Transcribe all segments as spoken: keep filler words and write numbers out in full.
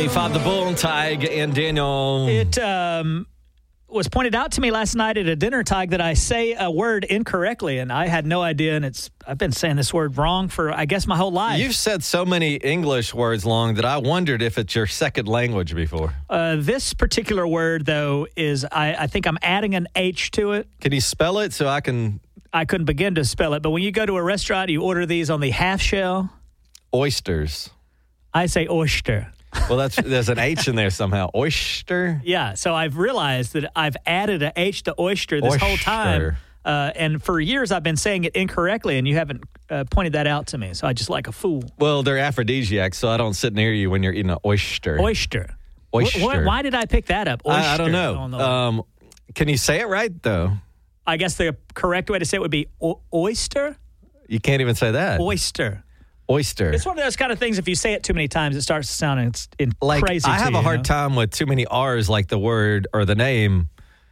Five the Bull, Tig, and Daniel. It um, was pointed out to me last night at a dinner, Tig, that I say a word incorrectly, and I had no idea, and it's I've been saying this word wrong for, I guess, my whole life. You've said so many English words long that I wondered if it's your second language before. Uh, this particular word, though, is, I, I think I'm adding an H to it. Can you spell it so I can... I couldn't begin to spell it, but when you go to a restaurant, you order these on the half shell. Oysters. I say oyster. Well, that's there's an H in there somehow. Oyster? Yeah, so I've realized that I've added an H to oyster this oyster. whole time. Uh, and for years, I've been saying it incorrectly, and you haven't uh, pointed that out to me. So I just like a fool. Well, they're aphrodisiacs, so I don't sit near you when you're eating an oyster. Oyster. Oyster. Wh- wh- why did I pick that up? Oyster. I, I don't know. I don't know. Um, can you say it right, though? I guess the correct way to say it would be o- oyster. You can't even say that. Oyster. Oyster. It's one of those kind of things, if you say it too many times, it starts sounding it's, in like, crazy I to have you, a hard you know? time with too many R's, like the word or the name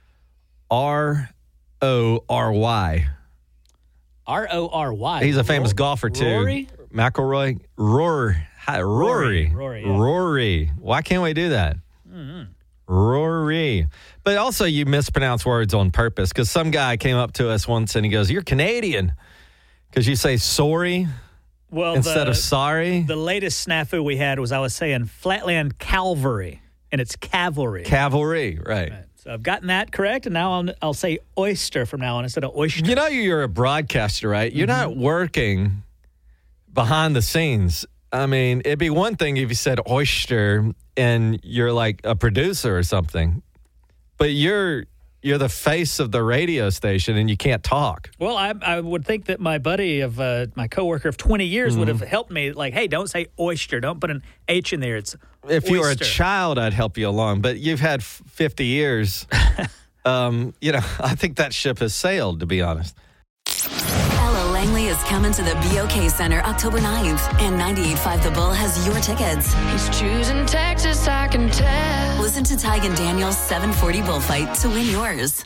R O R Y. R O R Y. He's a famous Rory? golfer, too. Rory? McIlroy. Rory. Hi, Rory. Rory. Rory, yeah. Rory. Why can't we do that? Mm-hmm. Rory. But also you mispronounce words on purpose, because some guy came up to us once and he goes, "You're Canadian," because you say sorry well, instead the, of sorry. The latest snafu we had was I was saying Flatland Cavalry, and it's cavalry. Cavalry, right. Right. So I've gotten that correct, and now I'll, I'll say oyster from now on instead of oyster. You know you're a broadcaster, right? You're Mm-hmm. not working behind the scenes. I mean, it'd be one thing if you said oyster and you're like a producer or something, but you're you're the face of the radio station and you can't talk. Well, I, I would think that my buddy of uh, my coworker of twenty years mm-hmm. would have helped me. Like, hey, don't say oyster. Don't put an H in there. It's if oyster. you were a child, I'd help you along. But you've had fifty years. um, you know, I think that ship has sailed, to be honest. Ella Langley is coming to the B O K Center October ninth, and ninety-eight point five The Bull has your tickets. He's choosing Texas, I can tell. Listen to Tig and Daniel's seven forty Bullfight to win yours.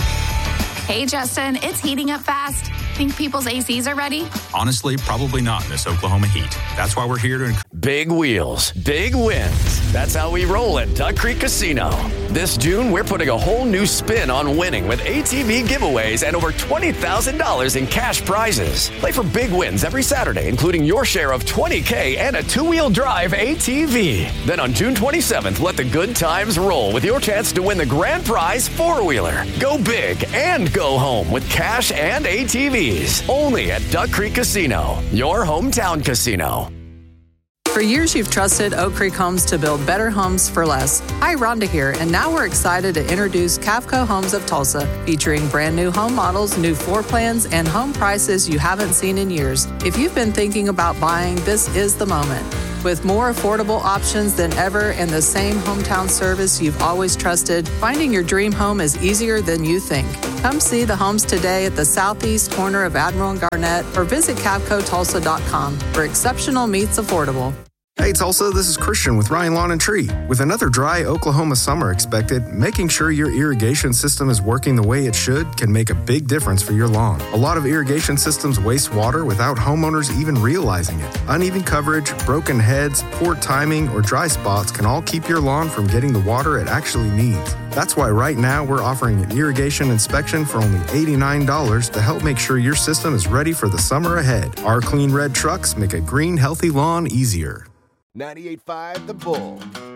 Hey, Justin, it's heating up fast. Think people's A Cs are ready? Honestly, probably not in this Oklahoma heat. That's why we're here to... Big wheels, big wins. That's how we roll at Duck Creek Casino. This June, we're putting a whole new spin on winning with A T V giveaways and over twenty thousand dollars in cash prizes. Play for big wins every Saturday, including your share of twenty K and a two-wheel drive A T V. Then on June twenty-seventh, let the good times roll with your chance to win the grand prize four-wheeler. Go big and go home with cash and A T Vs. Only at Duck Creek Casino, your hometown casino. For years, you've trusted Oak Creek Homes to build better homes for less. Hi, Rhonda here, and now we're excited to introduce Cavco Homes of Tulsa, featuring brand new home models, new floor plans, and home prices you haven't seen in years. If you've been thinking about buying, this is the moment. With more affordable options than ever and the same hometown service you've always trusted, finding your dream home is easier than you think. Come see the homes today at the southeast corner of Admiral and Garnett, or visit cavco tulsa dot com, where exceptional meets affordable. Hey Tulsa, this is Christian with Ryan Lawn and Tree. With another dry Oklahoma summer expected, making sure your irrigation system is working the way it should can make a big difference for your lawn. A lot of irrigation systems waste water without homeowners even realizing it. Uneven coverage, broken heads, poor timing, or dry spots can all keep your lawn from getting the water it actually needs. That's why right now we're offering an irrigation inspection for only eighty-nine dollars to help make sure your system is ready for the summer ahead. Our clean red trucks make a green, healthy lawn easier. ninety-eight point five The Bull.